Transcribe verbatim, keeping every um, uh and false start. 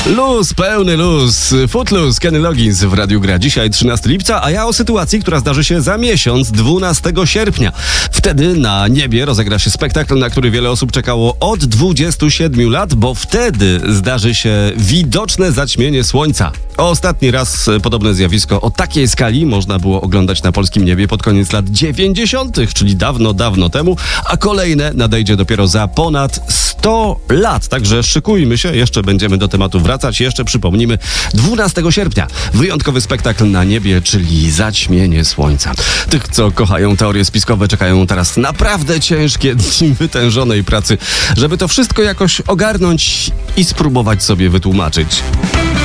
Luz, pełny luz. Footloose, Kenny Loggins w Radiu Gra. Dzisiaj trzynastego lipca, a ja o sytuacji, która zdarzy się za miesiąc, dwunastego sierpnia. Wtedy na niebie rozegra się spektakl, na który wiele osób czekało od dwudziestu siedmiu lat, bo wtedy zdarzy się widoczne zaćmienie słońca. Ostatni raz podobne zjawisko o takiej skali można było oglądać na polskim niebie pod koniec lat dziewięćdziesiątych, czyli dawno, dawno temu, a kolejne nadejdzie dopiero za ponad sto lat. Także szykujmy się, jeszcze będziemy do tematu wracać. Jeszcze przypomnimy, dwunastego sierpnia wyjątkowy spektakl na niebie, czyli zaćmienie słońca. Tych, co kochają teorie spiskowe, czekają teraz naprawdę ciężkie dni wytężonej pracy, żeby to wszystko jakoś ogarnąć i spróbować sobie wytłumaczyć.